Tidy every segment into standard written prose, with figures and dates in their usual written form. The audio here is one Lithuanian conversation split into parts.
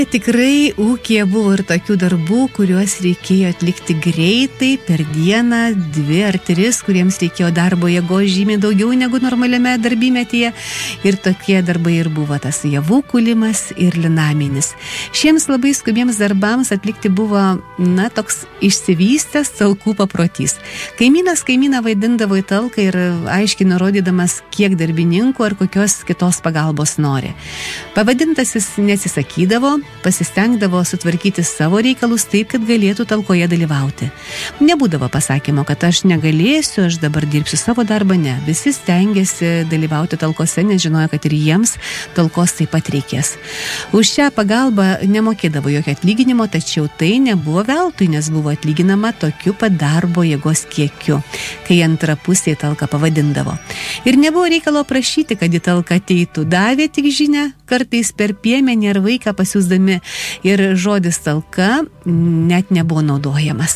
Tikrai ūkyje buvo ir tokių darbų, kuriuos reikėjo atlikti greitai, per dieną, 2 ar 3, kuriems reikėjo darbo jėgos žymiai daugiau negu normaliame darbymetyje. Ir tokie darbai ir buvo tas javų kūlimas ir linaminis. Šiems labai skubiems darbams atlikti buvo, toks išsivystęs talkų paprotys. Kaimynas kaimyną vaidindavo į talką ir aiškiai nurodydamas, kiek darbininkų ar kokios kitos pagalbos nori. Pavadintasis nesisakydavo, pasistengdavo sutvarkyti savo reikalus taip, kad galėtų talkoje dalyvauti. Nebūdavo pasakymo, kad aš negalėsiu, aš dabar dirbsiu savo darbą, ne. Visi stengiasi dalyvauti talkose, nes žinojo, kad ir jiems talkos taip pat reikės. Už šią pagalbą nemokėdavo jokio atlyginimo, tačiau tai nebuvo veltui, nes buvo atlyginama tokiu pat darbo jėgos kiekiu, kai antra pusė talką pavadindavo. Ir nebuvo reikalo prašyti, kad į talką ateitų. Davė tik žinią, kartais per piemenį ar vaiką pasiūsdami, ir žodis talka net nebuvo naudojamas.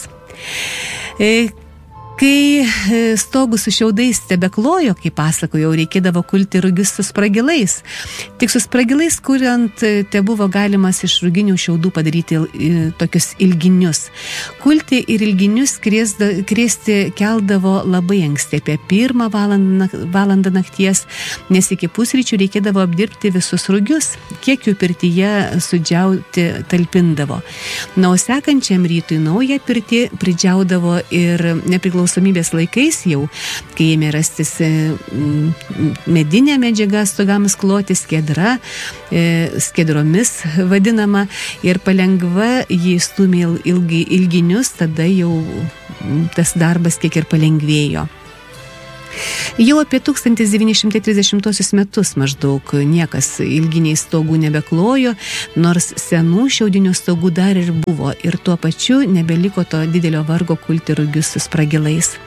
Kai stogų su šiaudais tebeklojo, kaip pasakojau, reikėdavo kulti rugius su spragilais. Tik su spragilais kuriant tebuvo galimas iš ruginių šiaudų padaryti tokius ilginius. Kulti ir ilginius krėsti keldavo labai anksti, apie 1 valandą nakties, nes iki pusryčių reikėdavo apdirbti visus rugius, kiek jų pirtyje sudžiauti talpindavo. O sekančiam rytui naują pirtį pridžiaudavo ir nepriklausomybės laikais jau, kai ėmė rastis medinė medžiaga stogams kloti, skiedra, skiedromis vadinama, ir palengva jį stūmė ilginius, tada jau tas darbas kiek ir palengvėjo. Jau apie 1930 metus maždaug niekas ilginiai stogų nebeklojo, nors senų šiaudinių stogų dar ir buvo, ir tuo pačiu nebeliko to didelio vargo kulti rugius su spragilais.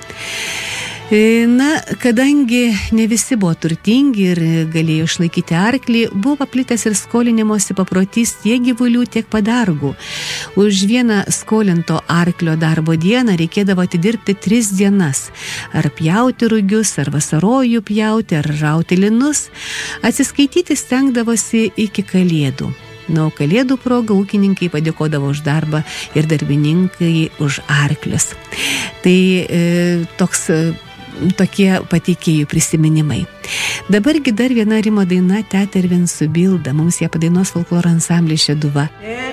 Kadangi ne visi buvo turtingi ir galėjo išlaikyti arklį, buvo paplitęs ir skolinimosi paprotys tiek gyvulių, tiek padargų. Už vieną skolinto arklio darbo dieną reikėdavo atidirbti 3 dienas. Ar pjauti rugius, ar vasarojų pjauti, ar rauti linus. Atsiskaityti stengdavosi iki Kalėdų. Kalėdų proga ūkininkai padėkodavo už darbą ir darbininkai už arklius. Tai tokie pateikėjų prisiminimai. Dabargi dar viena Rimo daina Tetervin su Bilda. Mums ją padainuos folkloro ansamblis Šeduva.